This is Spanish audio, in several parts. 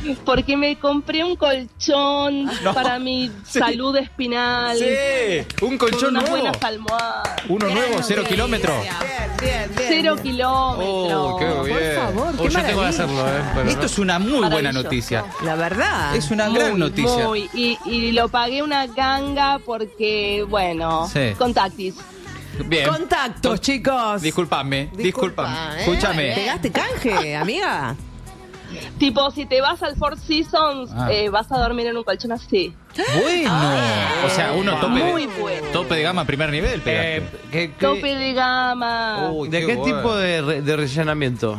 Porque me compré un colchón para mi salud espinal. Sí, un colchón unas nuevo. buenas almohadas. Uno nuevo, 0 kilómetros. Bien. 0 kilómetros. Qué bien. Por favor, qué Yo tengo que maravilla. hacerlo, pero Esto es una muy buena Maravilloso. noticia. La verdad. Es una gran noticia. Muy. Y lo pagué una ganga porque, bueno, Sí. contactis. Bien. Contactos, chicos. Disculpame. Disculpa, ¿eh? Escúchame. ¿Pegaste canje, amiga? Tipo, si te vas al Four Seasons, vas a dormir en un colchón así. Bueno. O sea, uno Muy bueno. tope de gama primer nivel. pegaste. Tope de gama. Uy, ¿De qué bueno. tipo de rellenamiento?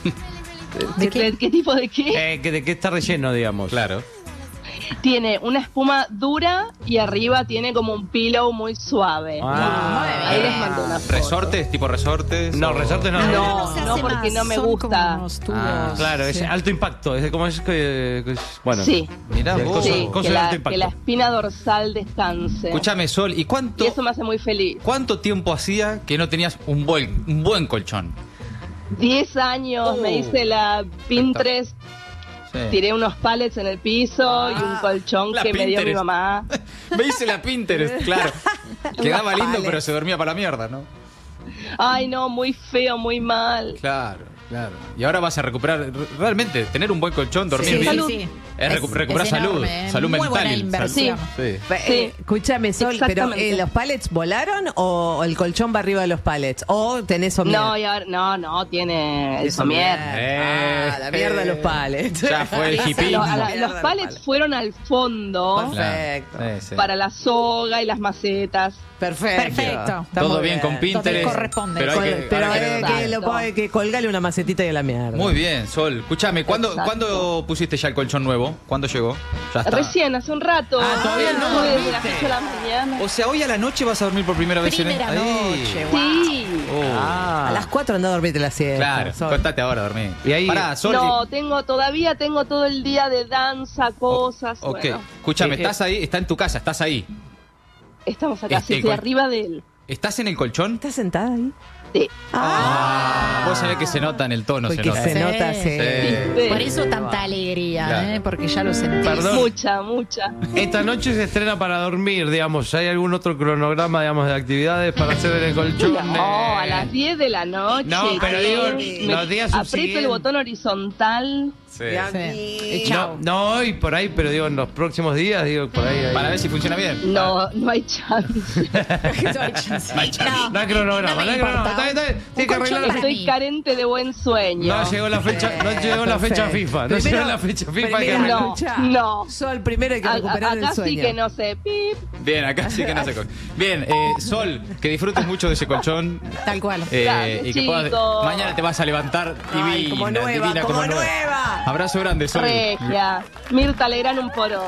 ¿De qué tipo de qué? ¿De qué está relleno, digamos? Claro. Tiene una espuma dura y arriba tiene como un pillow muy suave. Ahí les mandé una foto. ¿Resortes? ¿Tipo resortes? No, o- resortes no. No, porque no me gusta. Claro, es alto impacto. Es como es que bueno. Sí. Mirá Sí, vos. cosa- Sí, cosa que de la, alto impacto. que la espina dorsal descanse. Escúchame, Sol, ¿y Y cuánto eso me hace muy feliz. tiempo hacía que no tenías un buen colchón? 10 años me hice la Pinterest, Sí. tiré unos pallets en el piso y un colchón la que me dio mi Pinterest. mamá. Me hice la Pinterest, claro. Quedaba lindo, Vale. pero se dormía para la mierda, ¿no? Ay, no, muy feo, muy mal. Claro. Y ahora vas a recuperar, realmente, tener un buen colchón, dormir Sí, bien. salud. Es recuperar salud, enorme, salud muy mental. buena inversión. Sí. Sí. Escúchame, Sol, pero Exactamente. ¿los pallets volaron o el colchón va arriba de los pallets? ¿O tenés somier? No, y ahora, no, tiene el somier. La mierda de los pallets. Ya fue el hipismo. Los pallets fueron al fondo Perfecto. Sí. para la soga y las macetas. Perfecto. Perfecto. Está Todo muy bien con Pinterest. corresponde. Pero hay que, Pero ahora que- hay que colgarle una macetita y a la mierda. Muy bien, Sol. Escúchame, ¿cuándo Exacto. pusiste ya el colchón nuevo? ¿Cuándo llegó? Ya está. Recién, hace un rato. todavía no Estuve desde dormiste. las 8 de la mañana. O sea, hoy a la noche vas a dormir por primera vez Primera en noche, Sí. A las 4 anda a dormirte la siesta. Claro, Sol. contate ahora, dormí. Y ahí- Pará, Sol. No, todavía tengo todo el día de danza, cosas. Ok, Bueno, escúchame, estás ahí, está en tu casa, estás ahí. estamos acá, Este, sí, estoy con- arriba de él. ¿Estás en el colchón? ¿Estás sentada ahí? Sí. Vos sabés que se nota en el tono, se Porque nota. se nota, sí. Sí. Por eso tanta alegría, Claro. porque ya lo sentí. Perdón. Mucha. Esta noche se estrena para dormir, digamos. ¿Hay algún otro cronograma, digamos, de actividades para hacer en el colchón? No, a las 10 de la noche. No, pero ¿qué? digo, los días aprieto subsiguientes. el botón horizontal. Sí. Sí. No, Chao. no hoy por ahí, pero digo, en los próximos días, digo, por ahí. Para ver si funciona bien. No hay chance. No hay cronograma, no hay cronograma. Está bien. Tiene que arreglar. Para Estoy mí. carente de buen sueño. No llegó la fecha, Perfecto. FIFA. No llegó la fecha FIFA. Primero, No, escuchá. no. Sol, primero hay que recuperar el Acá sueño. sí que no sé. Pip. Bien, acá sí que no se coge. Bien, Sol, que disfrutes mucho de ese colchón. Tal cual. Gracias, Y que puedas. chicos. Mañana te vas a levantar divina, Ay, como nueva, divina como nueva. Abrazo grande, Sol. Regia. Mirta Legrand un poroto.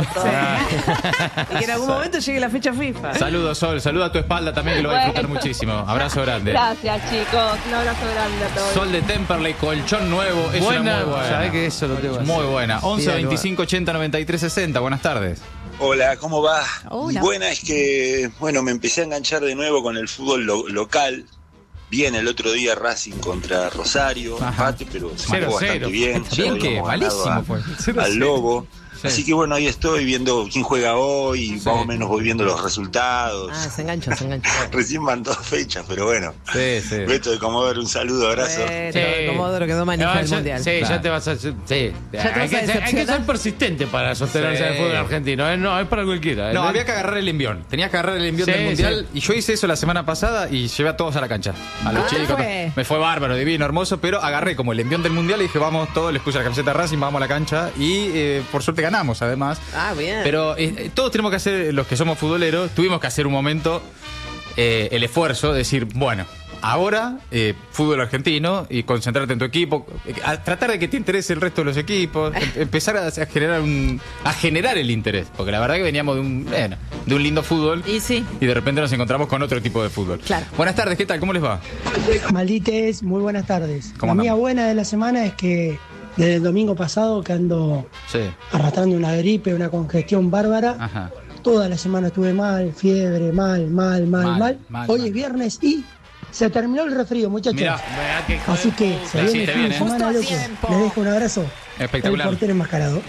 Y que en algún momento llegue la fecha FIFA. Saludos, Sol. Saluda a tu espalda también, que lo va a disfrutar Bueno. muchísimo. Abrazo grande. Gracias, chicos. Un abrazo grande a todos. Sol de Temperley, colchón nuevo. Es Buena, una muy buena. sabés que eso lo tengo que hacer. Muy buena. 11 Mira, 25 80 93 60. Buenas tardes. Hola, ¿cómo va? Hola. Buena es que, bueno, me empecé a enganchar de nuevo con el fútbol local. Bien, el otro día Racing contra Rosario, Ajá. empate, pero se jugó 0-0. bastante bien. ya Bien lo que, habíamos ganado malísimo fue. al Lobo. Sí. Así que bueno, ahí estoy viendo quién juega hoy, Sí. más o menos voy viendo los resultados. Ah, se engancha. Recién van 2 fechas, pero bueno. Sí, sí. Beto de Comodoro, un saludo, abrazo. Comodoro quedó manija del ya, mundial. Sí, Claro. ya te vas a. Sí. Ya te vas a Hay que decepcionar. ser persistente para sostenerse Sí. en el fútbol argentino. No, es para cualquiera. No, había que agarrar el envión. Tenías que agarrar el envión Sí, del mundial. Y yo hice eso la semana pasada y llevé a todos a la cancha. A los ¿Cómo te chicos. fue? Me fue bárbaro, divino, hermoso. Pero agarré como el envión del mundial y dije, vamos todos, les puse la camiseta de Racing, vamos a la cancha. Y por suerte ganamos, además. Ah, bien. Pero todos tenemos que hacer, los que somos futboleros, tuvimos que hacer un momento el esfuerzo de decir, bueno, ahora fútbol argentino y concentrarte en tu equipo, a tratar de que te interese el resto de los equipos, empezar a generar el interés, porque la verdad que veníamos de un lindo fútbol Y sí. y de repente nos encontramos con otro tipo de fútbol. Claro. Buenas tardes, ¿qué tal? ¿Cómo les va? Maldites, muy buenas tardes. ¿Cómo La mía andamos? buena de la semana es que desde el domingo pasado que ando Sí. arrastrando una gripe, una congestión bárbara, Ajá. toda la semana estuve mal, fiebre, mal. Mal. Hoy es viernes y se terminó el resfrío, muchachos. Mirá, Así que se Sí, viene te el fin de viene. semana, Justo a loco. tiempo. Les dejo un abrazo. espectacular. El portero enmascarado.